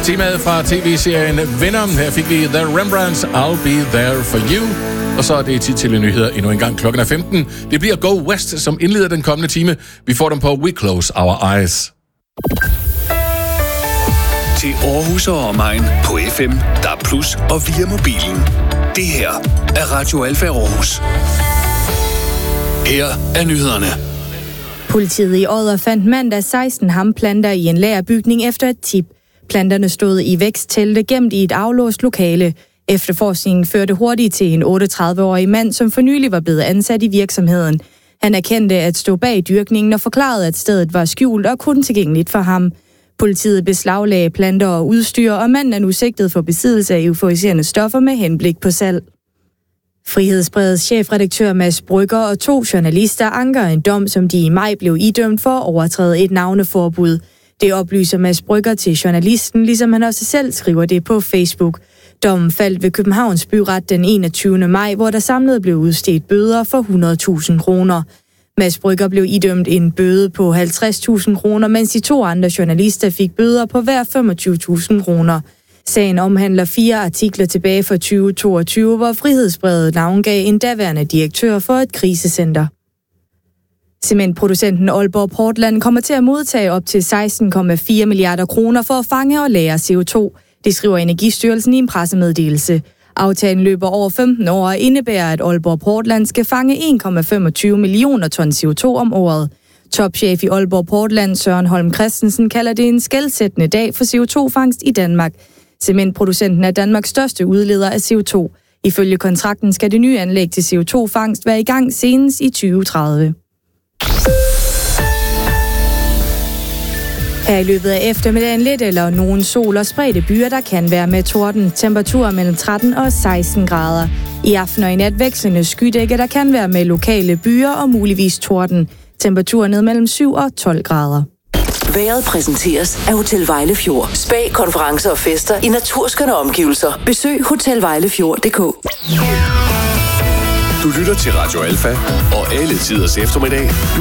Temaet fra tv-serien Venom. Her fik vi The Rembrandts, I'll Be There For You. Og så er det tid til nyheder endnu en gang. Klokken er 15. Det bliver Go West, som indleder den kommende time. Vi får dem på We Close Our Eyes. Til Aarhus og omegn på FM, DAB+ og via mobilen. Det her er Radio Alfa Aarhus. Her er nyhederne. Politiet i Odder fandt mandag 16 hamplanter i en lagerbygning efter et tip. Planterne stod i væksttelte gemt i et aflåst lokale. Efterforskningen førte hurtigt til en 38-årig mand, som for nylig var blevet ansat i virksomheden. Han erkendte at stå bag dyrkningen og forklarede, at stedet var skjult og kun tilgængeligt for ham. Politiet beslaglagde planter og udstyr, og manden er nu sigtet for besiddelse af euforiserende stoffer med henblik på salg. Frihedsbredets chefredaktør Mads Brügger og 2 journalister anker en dom, som de i maj blev idømt for at overtræde et navneforbud. Det oplyser Mads Brügger til journalisten, ligesom han også selv skriver det på Facebook. Dommen faldt ved Københavns Byret den 21. maj, hvor der samlet blev udstedt bøder for 100.000 kroner. Mads Brügger blev idømt en bøde på 50.000 kroner, mens de 2 andre journalister fik bøder på hver 25.000 kroner. Sagen omhandler 4 artikler tilbage fra 2022, hvor Frihedsbredet navngav en daværende direktør for et krisecenter. Cementproducenten Aalborg Portland kommer til at modtage op til 16,4 milliarder kroner for at fange og lagre CO2. Det skriver Energistyrelsen i en pressemeddelelse. Aftalen løber over 15 år og indebærer, at Aalborg Portland skal fange 1,25 millioner ton CO2 om året. Topchef i Aalborg Portland, Søren Holm Christensen, kalder det en skelsættende dag for CO2-fangst i Danmark. Cementproducenten er Danmarks største udleder af CO2. Ifølge kontrakten skal det nye anlæg til CO2-fangst være i gang senest i 2030. Her i løbet af eftermiddagen lidt eller nogen sol og spredte byer, der kan være med torden. Temperaturer mellem 13 og 16 grader. I aften og i nat vekslende skydække, der kan være med lokale byer og muligvis torden. Temperaturer ned mellem 7 og 12 grader. Vejret præsenteres af Hotel Vejlefjord. Spa, konferencer og fester i naturskønne omgivelser. Besøg hotelvejlefjord.dk. Du lytter til Radio Alfa og alle tiders eftermiddag.